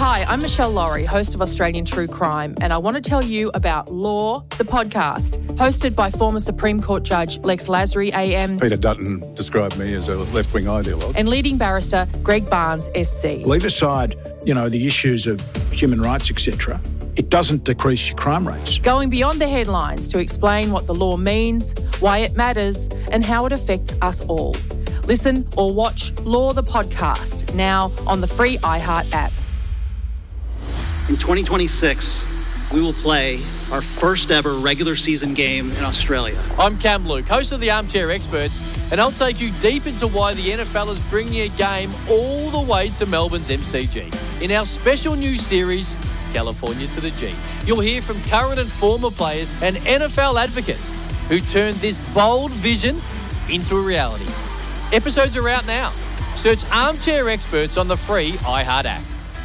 Hi, I'm Michelle Laurie, host of Australian True Crime, and I want to tell you about Law, the podcast, hosted by former Supreme Court Judge Lex Lasry AM. Peter Dutton described me as a left-wing ideologue. And leading barrister Greg Barnes SC. Leave aside, the issues of human rights, etc. It doesn't decrease your crime rates. Going beyond the headlines to explain what the law means, why it matters, and how it affects us all. Listen or watch Law, the podcast, now on the free iHeart app. In 2026, we will play our first ever regular season game in Australia. I'm Cam Luke, host of the Armchair Experts, and I'll take you deep into why the NFL is bringing a game all the way to Melbourne's MCG. In our special new series, California to the G, you'll hear from current and former players and NFL advocates who turned this bold vision into a reality. Episodes are out now. Search Armchair Experts on the free iHeart app.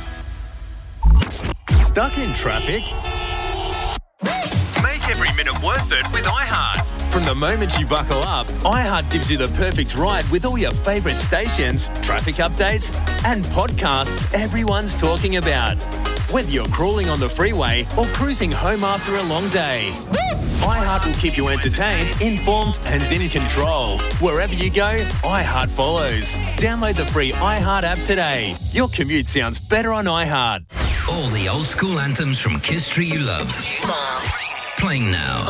Stuck in traffic? Make every minute worth it with iHeart. From the moment you buckle up, iHeart gives you the perfect ride with all your favourite stations, traffic updates, and podcasts everyone's talking about. Whether you're crawling on the freeway or cruising home after a long day, iHeart will keep you entertained, informed, and in control. Wherever you go, iHeart follows. Download the free iHeart app today. Your commute sounds better on iHeart. All the old school anthems from history you love. Playing now.